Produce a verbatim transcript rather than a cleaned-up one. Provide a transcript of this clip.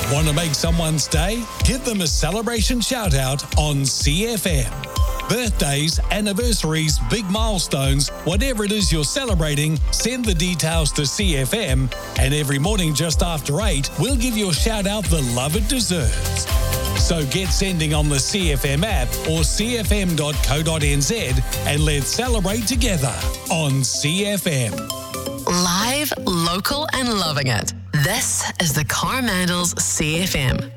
Want to make someone's day? Give them a celebration shout out on C F M. Birthdays, anniversaries, big milestones, whatever it is you're celebrating, send the details to C F M, and every morning just after eight, we'll give your shout out the love it deserves. So get sending on the C F M app or c f m dot co dot n z and let's celebrate together on C F M. Live, local and loving it. This is the Coromandels C F M.